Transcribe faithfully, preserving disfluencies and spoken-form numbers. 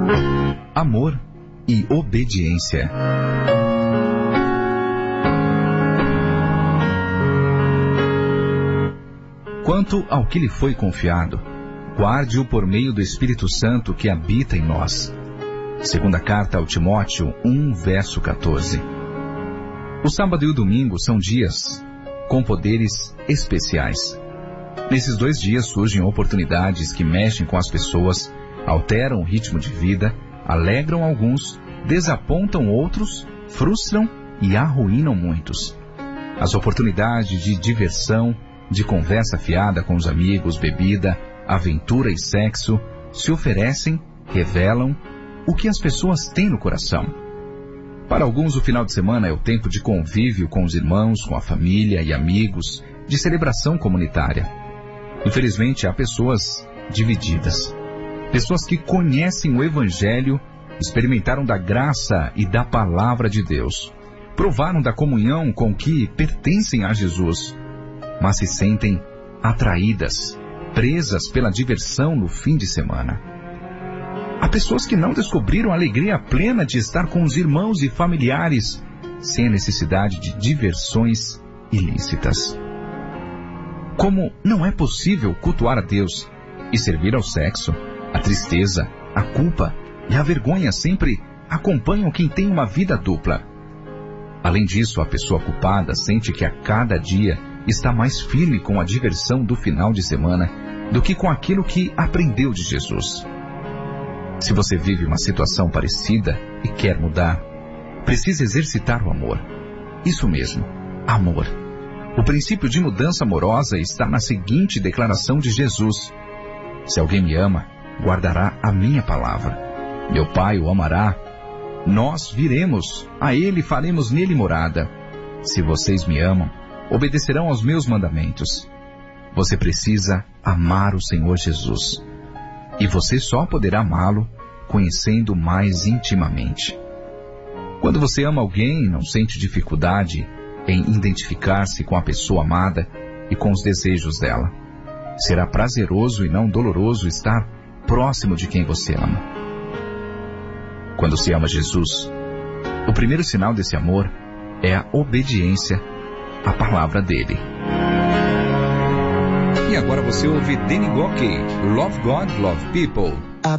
Amor e obediência. Quanto ao que lhe foi confiado, guarde-o por meio do Espírito Santo que habita em nós. Segunda carta ao Timóteo um, verso quatorze. O sábado e o domingo são dias com poderes especiais. Nesses dois dias surgem oportunidades que mexem com as pessoas, alteram o ritmo de vida, alegram alguns, desapontam outros, frustram e arruinam muitos. As oportunidades de diversão, de conversa fiada com os amigos, bebida, aventura e sexo, se oferecem, revelam o que as pessoas têm no coração. Para alguns, o final de semana é o tempo de convívio com os irmãos, com a família e amigos, de celebração comunitária. Infelizmente, há pessoas divididas. Pessoas que conhecem o Evangelho, experimentaram da graça e da palavra de Deus, provaram da comunhão com que pertencem a Jesus, mas se sentem atraídas, presas pela diversão no fim de semana. Há pessoas que não descobriram a alegria plena de estar com os irmãos e familiares, sem a necessidade de diversões ilícitas. Como não é possível cultuar a Deus e servir ao sexo, a tristeza, a culpa e a vergonha sempre acompanham quem tem uma vida dupla. Além disso, a pessoa culpada sente que a cada dia está mais firme com a diversão do final de semana do que com aquilo que aprendeu de Jesus. Se você vive uma situação parecida e quer mudar, precisa exercitar o amor. Isso mesmo, amor. O princípio de mudança amorosa está na seguinte declaração de Jesus: se alguém me ama, guardará a minha palavra. Meu Pai o amará. Nós viremos a ele e faremos nele morada. Se vocês me amam, obedecerão aos meus mandamentos. Você precisa amar o Senhor Jesus. E você só poderá amá-lo conhecendo mais intimamente. Quando você ama alguém, não sente dificuldade em identificar-se com a pessoa amada e com os desejos dela. Será prazeroso e não doloroso estar próximo de quem você ama. Quando se ama Jesus, o primeiro sinal desse amor é a obediência à palavra dele. E agora você ouve Danny Gokey, Love God, Love People.